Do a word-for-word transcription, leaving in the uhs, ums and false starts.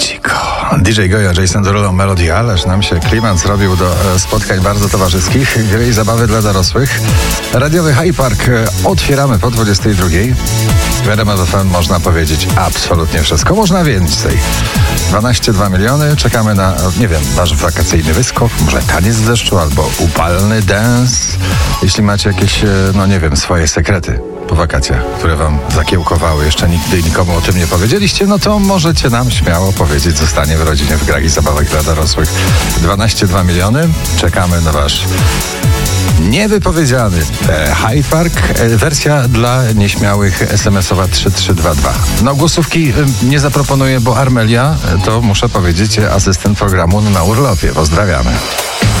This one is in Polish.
Dziko. D J Goja, Jason Derulo, Melody, ależ nam się klimat zrobił do spotkań bardzo towarzyskich, gry i zabawy dla dorosłych. Radiowy Hyde Park otwieramy po dwudziestej drugiej. W R M F F M można powiedzieć absolutnie wszystko, można więcej. dwanaście przecinek dwa miliony, czekamy na, nie wiem, wasz wakacyjny wyskok, może taniec w deszczu albo upalny dance. Jeśli macie jakieś, no nie wiem, swoje sekrety po wakacjach, które wam zakiełkowały, jeszcze nigdy nikomu o tym nie powiedzieliście, no to możecie nam śmiało powiedzieć, zostanie w rodzinie w grach i zabawach dla dorosłych. dwanaście przecinek dwa miliony, czekamy na wasz niewypowiedziany Hyde Park. Wersja dla nieśmiałych es em esowa trzy trzy dwa dwa. No głosówki nie zaproponuję, bo Armelia, to muszę powiedzieć, asystent programu na urlopie. Pozdrawiamy.